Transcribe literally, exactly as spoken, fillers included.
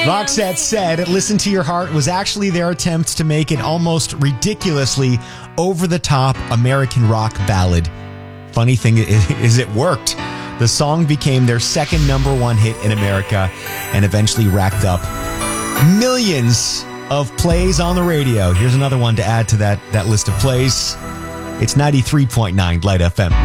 Roxette said Listen to Your Heart was actually their attempt to make an almost ridiculously over-the-top American rock ballad. Funny thing is it worked. The song became their second number one hit in America and eventually racked up millions of plays on the radio. Here's another one to add to that, that list of plays. It's ninety-three point nine Light F M.